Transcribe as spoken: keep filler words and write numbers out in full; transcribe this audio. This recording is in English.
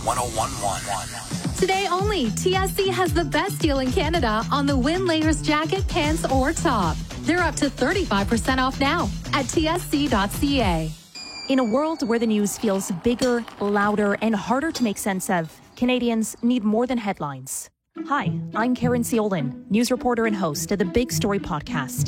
one oh one point one. Today only, T S C has the best deal in Canada on the Wind Layers jacket, pants, or top. They're up to thirty-five percent off now at T S C dot C A. In a world where the news feels bigger, louder, and harder to make sense of, Canadians need more than headlines. Hi, I'm Karen Seolin, news reporter and host of the Big Story podcast.